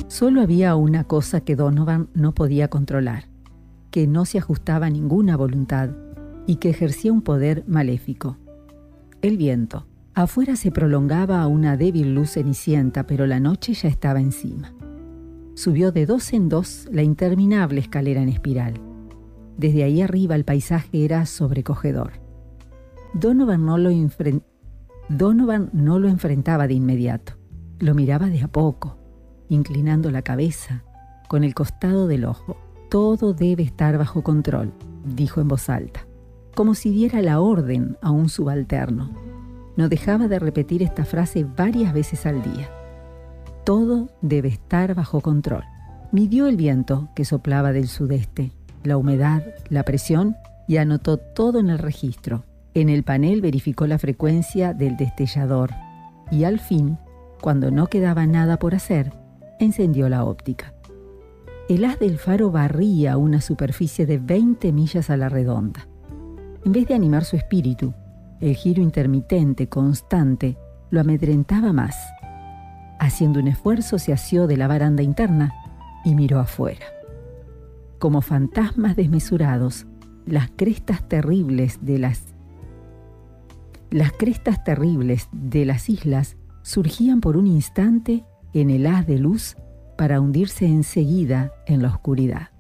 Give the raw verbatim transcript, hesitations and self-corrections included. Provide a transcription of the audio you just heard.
Solo había una cosa que Donovan no podía controlar, que no se ajustaba a ninguna voluntad y que ejercía un poder maléfico: el viento. Afuera se prolongaba una débil luz cenicienta, pero la noche ya estaba encima. Subió de dos en dos la interminable escalera en espiral. Desde ahí arriba el paisaje era sobrecogedor. Donovan no lo, enfren- Donovan no lo enfrentaba de inmediato. Lo miraba de a poco, inclinando la cabeza, con el costado del ojo. «Todo debe estar bajo control», dijo en voz alta, como si diera la orden a un subalterno. No dejaba de repetir esta frase varias veces al día. Todo debe estar bajo control. Midió el viento que soplaba del sudeste, la humedad, la presión, y anotó todo en el registro. En el panel verificó la frecuencia del destellador y al fin, cuando no quedaba nada por hacer, encendió la óptica. El haz del faro barría una superficie de veinte millas a la redonda. En vez de animar su espíritu, el giro intermitente, constante, lo amedrentaba más. Haciendo un esfuerzo, se asió de la baranda interna y miró afuera. Como fantasmas desmesurados, las crestas terribles de las las crestas terribles de las islas surgían por un instante en el haz de luz para hundirse enseguida en la oscuridad.